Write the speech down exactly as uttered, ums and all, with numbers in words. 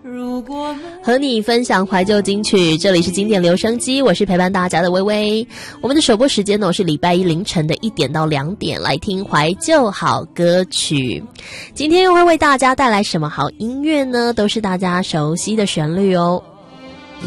和你分享怀旧金曲，这里是经典留声机，我是陪伴大家的微微。我们的首播时间呢是礼拜一凌晨的一点到两点，来听怀旧好歌曲。今天又会为大家带来什么好音乐呢？都是大家熟悉的旋律哦。